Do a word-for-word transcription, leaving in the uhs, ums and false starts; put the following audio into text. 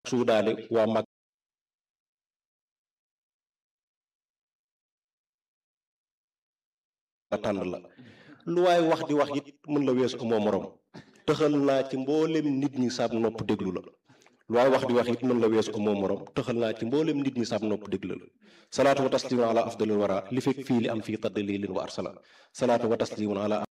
suudaale waa mag la tànn la lu waaye wax di wax it mën la weesu amoo morom tëxal naa ci mboolem nit ñi sab nopp déglu la lu waaye wax di wax it mën la weesu amoo morom tëxal naa ci mboolem nit ñi sab nopp déglu la salaatu wa taslimun ala afdalil wara li fekk fii li am fii taddalilin wa arsala salaatu wa taslimun ala